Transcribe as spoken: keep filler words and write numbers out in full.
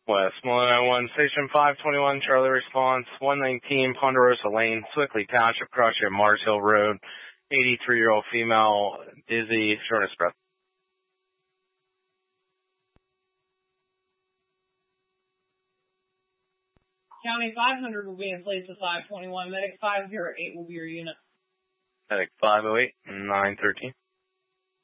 West Millennium one, Station five twenty-one, Charlie response, one nineteen Ponderosa Lane, Swickley Township, Crusher, Mars Hill Road, eighty-three-year-old female, dizzy, shortness of breath. County five hundred will be in place at five twenty-one. Medic five oh eight will be your unit. Medic five oh eight, nine thirteen.